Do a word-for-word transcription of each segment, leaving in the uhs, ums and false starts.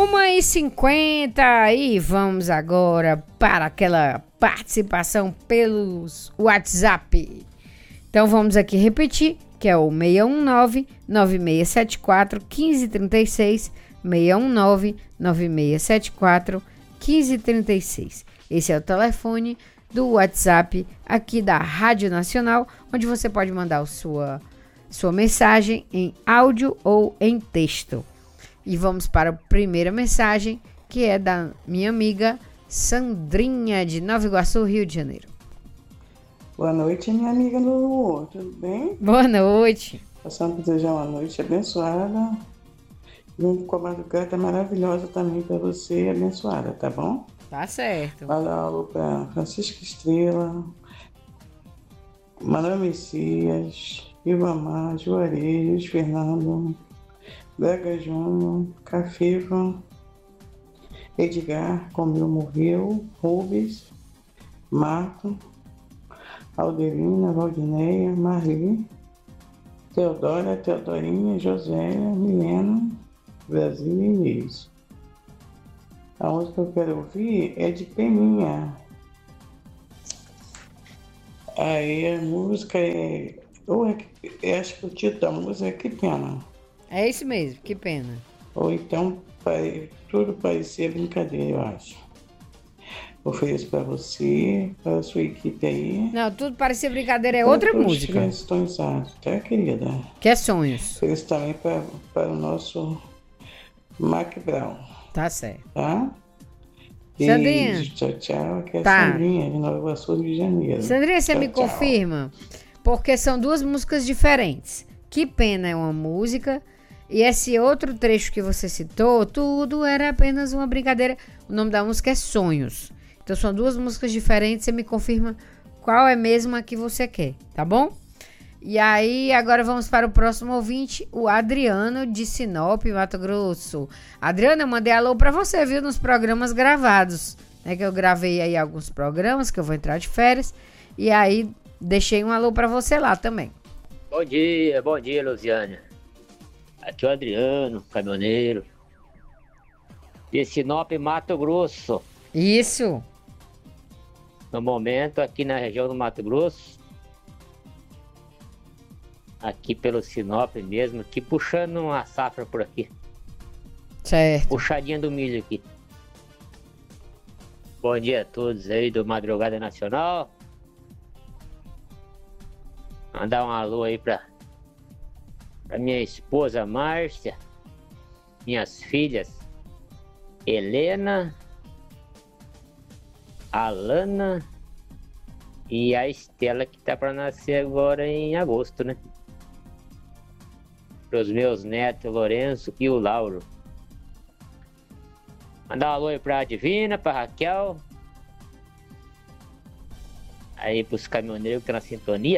uma e cinquenta e vamos agora para aquela participação pelos WhatsApp. Então vamos aqui repetir, que é o seis um nove, nove seis sete quatro, um cinco três seis, seis um nove, nove seis sete quatro, um cinco três seis. Esse é o telefone do WhatsApp aqui da Rádio Nacional, onde você pode mandar a sua, sua mensagem em áudio ou em texto. E vamos para a primeira mensagem, que é da minha amiga Sandrinha, de Nova Iguaçu, Rio de Janeiro. Boa noite, minha amiga Lulu. Tudo bem? Boa noite. Passando a desejar uma noite abençoada. Junto com a madrugada maravilhosa também para você, abençoada, tá bom? Tá certo. Manda alô para Francisca Estrela, Manuel Messias, Ivamar, Juarez, Fernando, Braga Júnior, Cafeva, Edgar, Comil Morreu, Rubens, Marco, Alderina, Valdineia, Marli, Teodora, Teodorinha, Josélia, Milena, Brasil e Inês. A música que eu quero ouvir é de Peninha. Aí a música é... Ou é, eu acho que o título da música é Que Pena. É isso mesmo, que pena. Ou então, tudo parecia brincadeira, eu acho. Ofereço para você, para a sua equipe aí. Não, tudo parecia brincadeira, é outra música. Que estão exatos, tá, querida? Que é Sonhos. Ofereço também para, para o nosso Mac Brown. Tá certo. Tá? Sandrinha. Beijo, tchau, tchau. Aqui é tá. a Sandrinha, de Nova Iguaçu, Rio de Janeiro. Sandrinha, você tchau, me tchau. confirma? Porque são duas músicas diferentes. Que Pena é uma música, e esse outro trecho que você citou, tudo era apenas uma brincadeira. O nome da música é Sonhos. Então são duas músicas diferentes, você me confirma qual é mesmo a que você quer, tá bom? E aí, agora vamos para o próximo ouvinte, o Adriano, de Sinop, Mato Grosso. Adriano, eu mandei alô pra você, viu, nos programas gravados, né, que eu gravei aí alguns programas, que eu vou entrar de férias, e aí deixei um alô pra você lá também. Bom dia, bom dia, Luziane. Aqui é o Adriano, caminhoneiro, de Sinop, Mato Grosso. Isso. No momento, aqui na região do Mato Grosso, aqui pelo Sinop mesmo, aqui puxando uma safra por aqui. Certo. Puxadinha do milho aqui. Bom dia a todos aí do Madrugada Nacional. Mandar um alô aí pra, pra minha esposa Márcia, minhas filhas Helena, Alana e a Estela, que tá pra nascer agora em agosto, né? Para os meus netos, Lourenço e o Lauro. Mandar um alô aí pra Divina, pra Raquel. Aí pros caminhoneiros que estão na sintonia.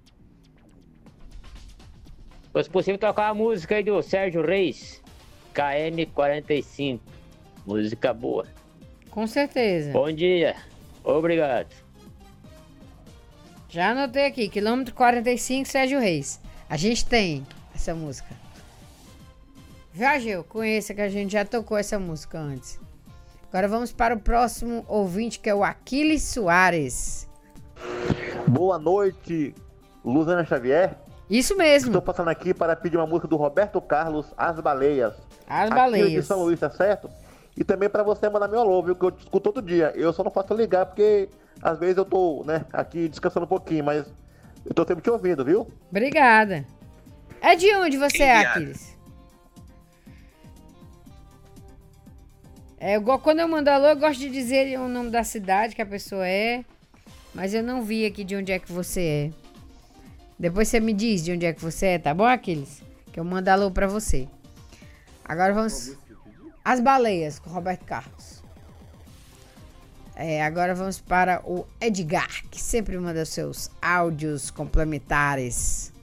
Se possível, tocar a música aí do Sérgio Reis, K M quarenta e cinco. Música boa. Com certeza. Bom dia. Obrigado. Já anotei aqui, quilômetro quarenta e cinco, Sérgio Reis. A gente tem essa música. Viajei, eu conheço, que a gente já tocou essa música antes. Agora vamos para o próximo ouvinte, que é o Aquiles Soares. Boa noite, Luziane Xavier. Isso mesmo. Estou passando aqui para pedir uma música do Roberto Carlos, As Baleias. As Baleias. Aqui de São Luís, tá certo? E também para você mandar meu alô, viu? Que eu escuto todo dia. Eu só não faço ligar porque às vezes eu tô, né, aqui descansando um pouquinho, mas eu tô sempre te ouvindo, viu? Obrigada. É de onde você é, Aquiles? É, eu, quando eu mando alô, eu gosto de dizer o nome da cidade que a pessoa é, mas eu não vi aqui de onde é que você é. Depois você me diz de onde é que você é, tá bom, Aquiles? Que eu mando alô pra você. Agora vamos... As Baleias, com Roberto Carlos. É, agora vamos para o Edgar, que sempre manda seus áudios complementares.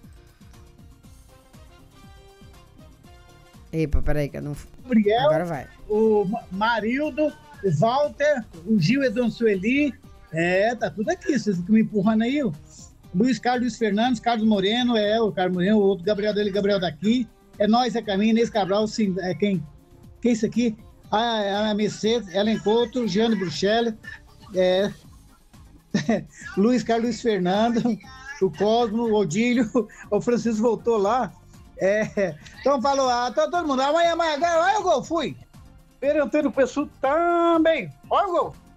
Epa, peraí que eu não... Gabriel, agora vai. O Marildo, o Walter, o Gil Edon Sueli. É, tá tudo aqui, vocês estão me empurrando aí. O Luiz Carlos Luiz Fernandes, Carlos Moreno, é, o Carlos Moreno, o outro Gabriel dele, Gabriel daqui. É nós, é Caminho, Inês Cabral, sim, é quem? Quem é isso aqui? a, a Mercedes, Ellen Couto, Giane Bruxelles, é, Luiz Carlos Fernando, o Cosmo, o Odílio, o Francisco voltou lá. É, então falou, ah, tá todo mundo, amanhã, amanhã, olha o gol, fui. Pedro Antônio Pessoa também, olha o gol.